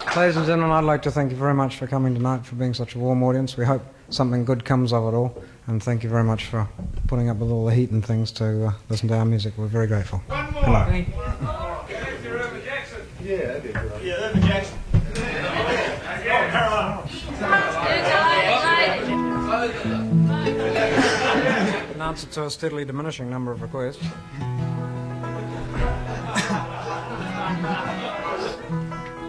Ladies and gentlemen, I'd like to thank you very much for coming tonight, for being such a warm audience. We hope something good comes of it all, and thank you very much for putting up with all the heat and things to listen to our music. We're very grateful. One more. Hello. Thank you. Irving Jackson. Yeah, that'd be good. Yeah, Irving Jackson. In answer to a steadily diminishing number of requests.